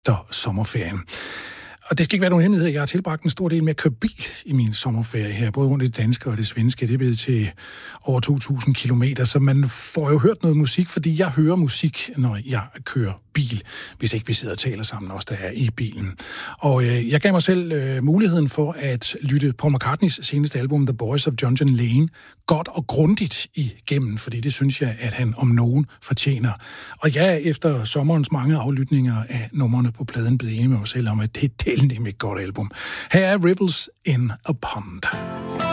efter sommerferien. Og det skal ikke være nogen hemmelighed. Jeg har tilbragt en stor del med at køre bil i min sommerferie her, både rundt i det danske og det svenske. Det er blevet til over 2.000 kilometer, så man får jo hørt noget musik, fordi jeg hører musik, når jeg kører bil, hvis ikke vi sidder og taler sammen, også der er i bilen. Og jeg gav mig selv muligheden for at lytte Paul McCartneys seneste album, The Boys of John Lane, godt og grundigt igennem, fordi det synes jeg, at han om nogen fortjener. Og jeg er efter sommerens mange aflytninger af numrene på pladen blevet enig med mig selv om, at det er et godt album. Her er Ripples in a Pond.